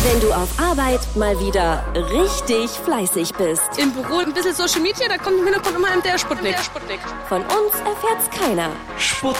Wenn du auf Arbeit mal wieder richtig fleißig bist. Im Büro ein bisschen Social Media, da kommt im Hintergrund immer der Sputnik. Von uns erfährt's keiner.